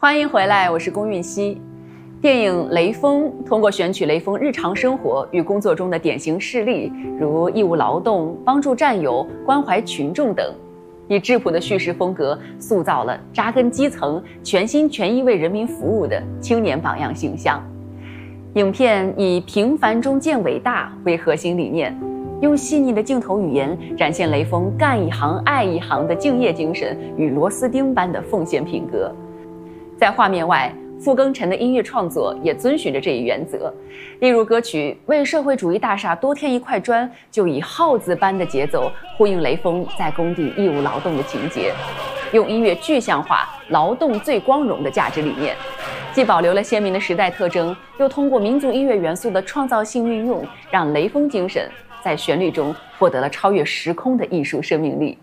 欢迎回来，我是龚韵希。电影《雷锋》通过选取雷锋日常生活与工作中的典型事例，如义务劳动、帮助战友、关怀群众等，以质朴的叙事风格塑造了扎根基层、全心全意为人民服务的青年榜样形象。影片以平凡中见伟大为核心理念，用细腻的镜头语言展现雷锋干一行爱一行的敬业精神与螺丝钉般的奉献品格。在画面外，傅庚辰的音乐创作也遵循着这一原则，例如歌曲《为社会主义大厦多添一块砖》就以号子般的节奏呼应雷锋在工地义务劳动的情节，用音乐具象化劳动最光荣的价值理念，既保留了鲜明的时代特征，又通过民族音乐元素的创造性运用，让雷锋精神在旋律中获得了超越时空的艺术生命力。